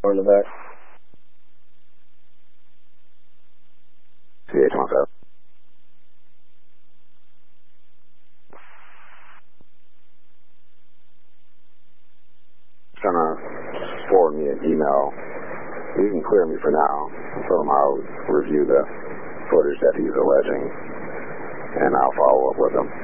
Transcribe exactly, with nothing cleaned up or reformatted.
in the back. C H one seven. Gonna forward me an email. You can clear me for now. Tell him I'll review the footage that he's alleging, and I'll follow up with him.